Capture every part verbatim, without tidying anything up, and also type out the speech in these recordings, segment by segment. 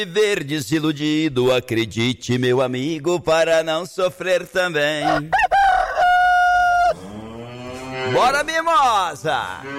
Viver desiludido, acredite, meu amigo, para não sofrer também. Bora, mimosa!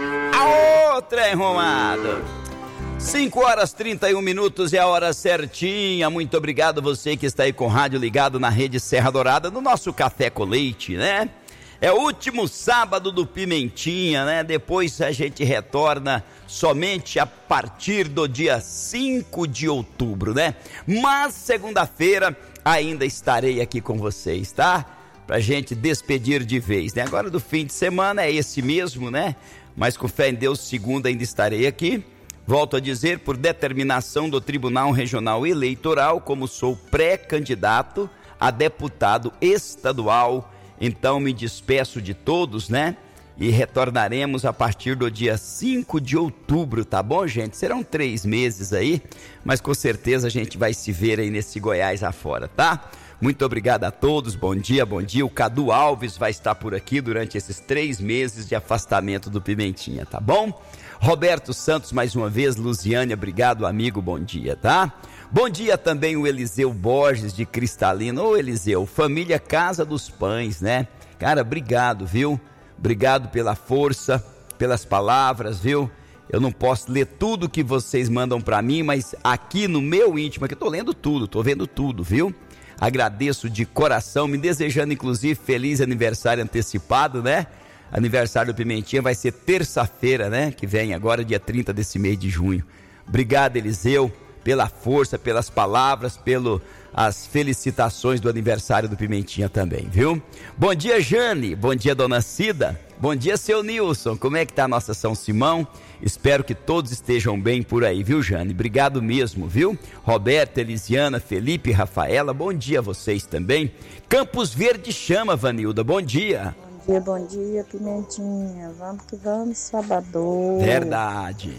Aô, trem arrumado! cinco horas e trinta e um minutos é a hora certinha. Muito obrigado você que está aí com o rádio ligado na Rede Serra Dourada, no nosso Café com Leite, né? É o último sábado do Pimentinha, né? Depois a gente retorna somente a partir do dia cinco de outubro, né? Mas segunda-feira ainda estarei aqui com vocês, tá? Pra gente despedir de vez, né? Agora do fim de semana é esse mesmo, né? Mas com fé em Deus, segunda ainda estarei aqui. Volto a dizer, por determinação do Tribunal Regional Eleitoral, como sou pré-candidato a deputado estadual, então me despeço de todos, né? E retornaremos a partir do dia cinco de outubro, tá bom, gente? Serão três meses aí, mas com certeza a gente vai se ver aí nesse Goiás afora, tá? Muito obrigado a todos, bom dia, bom dia. O Cadu Alves vai estar por aqui durante esses três meses de afastamento do Pimentinha, tá bom? Roberto Santos, mais uma vez, Luziânia, obrigado, amigo, bom dia, tá? Bom dia também o Eliseu Borges de Cristalina. Ô Eliseu, família Casa dos Pães, né? Cara, obrigado, viu? Obrigado pela força, pelas palavras, viu? Eu não posso ler tudo que vocês mandam pra mim, mas aqui no meu íntimo, aqui eu tô lendo tudo, tô vendo tudo, viu? Agradeço de coração, me desejando inclusive feliz aniversário antecipado, né? Aniversário do Pimentinha vai ser terça-feira, né? Que vem agora, dia trinta desse mês de junho. Obrigado, Eliseu, pela força, pelas palavras, pelas felicitações do aniversário do Pimentinha também, viu? Bom dia, Jane. Bom dia, dona Cida. Bom dia, seu Nilson. Como é que tá a nossa São Simão? Espero que todos estejam bem por aí, viu, Jane? Obrigado mesmo, viu? Roberta, Elisiana, Felipe, Rafaela, bom dia a vocês também. Campos Verde chama, Vanilda, bom dia. Bom dia, bom dia, Pimentinha. Vamos que vamos, sábado. Verdade.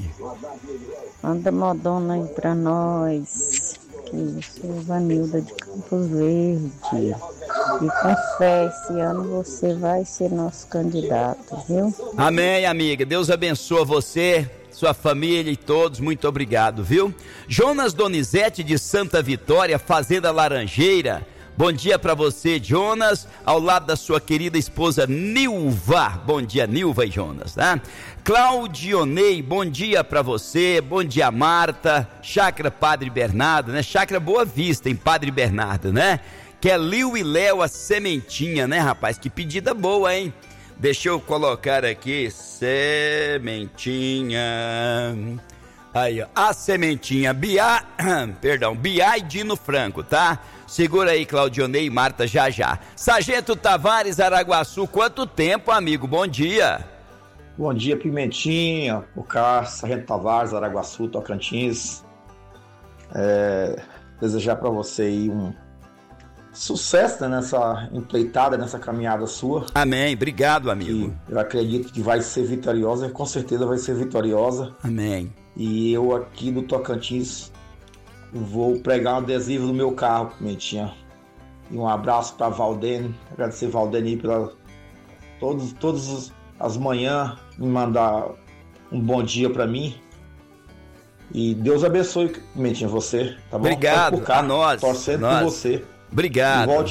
Manda modona aí pra nós. Que eu sou Vanilda de Campos Verde. E com fé, esse ano você vai ser nosso candidato, viu? Amém, amiga. Deus abençoe você, sua família e todos. Muito obrigado, viu? Jonas Donizete de Santa Vitória, Fazenda Laranjeira. Bom dia para você, Jonas, ao lado da sua querida esposa Nilva. Bom dia, Nilva e Jonas, tá? Claudionei, bom dia para você. Bom dia, Marta. Chácara Padre Bernardo, né? Chácara Boa Vista, em Padre Bernardo, né? Que é Liu e Léo, a sementinha, né, rapaz? Que pedida boa, hein? Deixa eu colocar aqui, sementinha. Aí, ó, a sementinha, Bia, perdão, Bia e Dino Franco, tá? Segura aí, Claudionei e Marta, já já. Sargento Tavares, Araguaçu, quanto tempo, amigo? Bom dia. Bom dia, Pimentinha, o Carlos, Sargento Tavares, Araguaçu, Tocantins. É, desejar para você aí um sucesso, né, nessa empreitada, nessa caminhada sua. Amém, obrigado, amigo. E eu acredito que vai ser vitoriosa, com certeza vai ser vitoriosa. Amém. E eu aqui do Tocantins vou pregar um adesivo no meu carro, Pimentinha. E um abraço para Valdene, agradecer Valdene pela todos, todas as manhãs me mandar um bom dia para mim. E Deus abençoe, Pimentinha, você, tá bom? Obrigado, por cá, a nós. torcendo nós. por você. Obrigado. E volte